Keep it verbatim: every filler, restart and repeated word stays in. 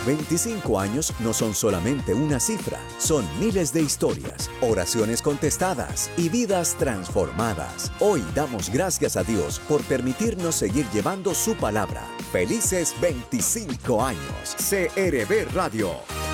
veinticinco años no son solamente una cifra, son miles de historias, oraciones contestadas y vidas transformadas. Hoy damos gracias a Dios por permitirnos seguir llevando su palabra. ¡Felices veinticinco años! C R B Radio.